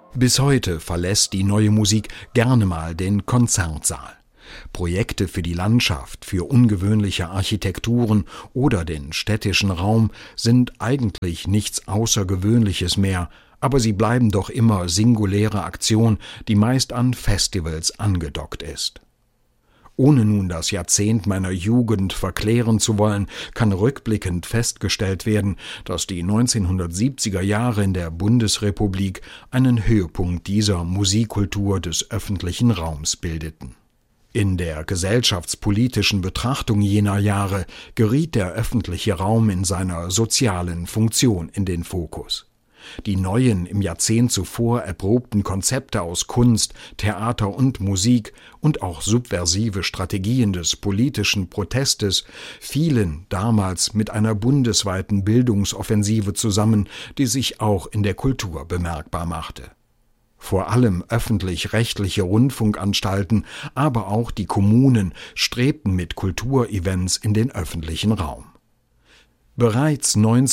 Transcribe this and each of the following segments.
Bis heute verlässt die Neue Musik gerne mal den Konzertsaal. Projekte für die Landschaft, für ungewöhnliche Architekturen oder den städtischen Raum sind eigentlich nichts Außergewöhnliches mehr, aber sie bleiben doch immer singuläre Aktion, die meist an Festivals angedockt ist. Ohne nun das Jahrzehnt meiner Jugend verklären zu wollen, kann rückblickend festgestellt werden, dass die 1970er Jahre in der Bundesrepublik einen Höhepunkt dieser Musikkultur des öffentlichen Raums bildeten. In der gesellschaftspolitischen Betrachtung jener Jahre geriet der öffentliche Raum in seiner sozialen Funktion in den Fokus. Die neuen, im Jahrzehnt zuvor erprobten Konzepte aus Kunst, Theater und Musik und auch subversive Strategien des politischen Protestes fielen damals mit einer bundesweiten Bildungsoffensive zusammen, die sich auch in der Kultur bemerkbar machte. Vor allem öffentlich-rechtliche Rundfunkanstalten, aber auch die Kommunen strebten mit Kulturevents in den öffentlichen Raum. Bereits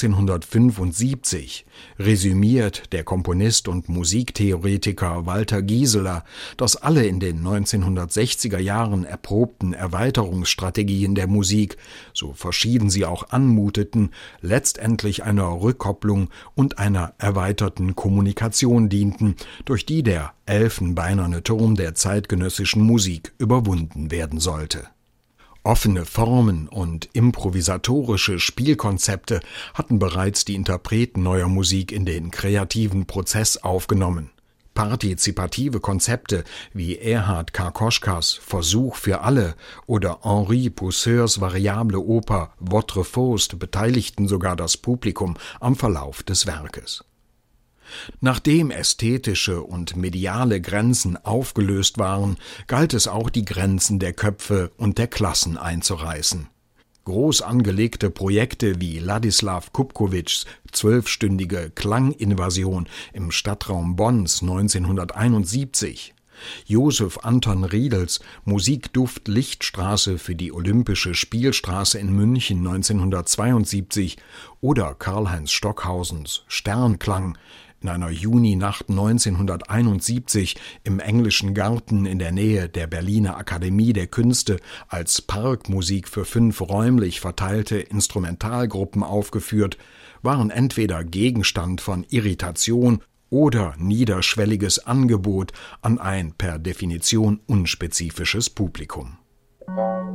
1975 resümiert der Komponist und Musiktheoretiker Walter Gieseler, dass alle in den 1960er Jahren erprobten Erweiterungsstrategien der Musik, so verschieden sie auch anmuteten, letztendlich einer Rückkopplung und einer erweiterten Kommunikation dienten, durch die der elfenbeinerne Turm der zeitgenössischen Musik überwunden werden sollte. Offene Formen und improvisatorische Spielkonzepte hatten bereits die Interpreten neuer Musik in den kreativen Prozess aufgenommen. Partizipative Konzepte wie Erhard Karkoschkas Versuch für alle oder Henri Pousseurs variable Oper Votre Faust beteiligten sogar das Publikum am Verlauf des Werkes. Nachdem ästhetische und mediale Grenzen aufgelöst waren, galt es auch, die Grenzen der Köpfe und der Klassen einzureißen. Groß angelegte Projekte wie Ladislav Kupkowitschs 12-stündige Klanginvasion im Stadtraum Bonns 1971, Josef Anton Riedels Musik-Duft-Lichtstraße für die Olympische Spielstraße in München 1972 oder Karl-Heinz Stockhausens Sternklang in einer Juninacht 1971 im Englischen Garten in der Nähe der Berliner Akademie der Künste als Parkmusik für 5 räumlich verteilte Instrumentalgruppen aufgeführt, waren entweder Gegenstand von Irritation oder niederschwelliges Angebot an ein per Definition unspezifisches Publikum.